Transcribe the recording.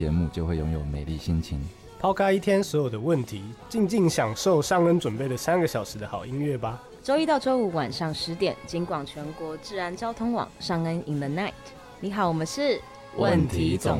节目就会拥有美丽心情。 抛开一天所有的问题，静静享受尚恩准备的3个小时的好音乐吧。 周一到周五晚上10点，警广全国治安交通网尚恩 in the night。你好，我们是问题总